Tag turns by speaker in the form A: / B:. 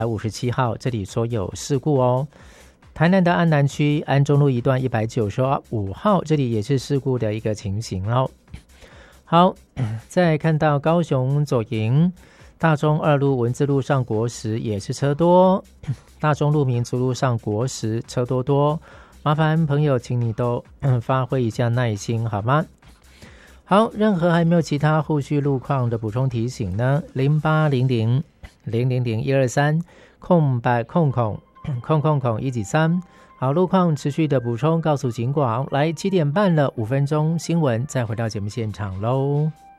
A: 57号这里所有事故哦。台南的安南区安中路一段195号这里也是事故的一个情形哦。好，再看到高雄左营大中二路文字路上国十也是车多，大中路民族路上国十车多，麻烦朋友请你都发挥一下耐心好吗？好，任何还没有其他后续路况的补充提醒呢？0800000123193。好，路况持续的补充告诉警广。来7点半了，5分钟新闻，再回到节目现场喽。